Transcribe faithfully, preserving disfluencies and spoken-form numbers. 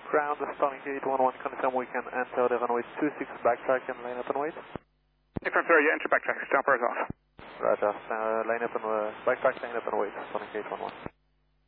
ground, Starlink eight one one, confirm we can enter the runway two six backtrack and line up and wait. Confirm, sir, you enter backtrack, jumper is off. Roger, uh, line up and uh, backtrack, line up and wait, Starlink eight one one.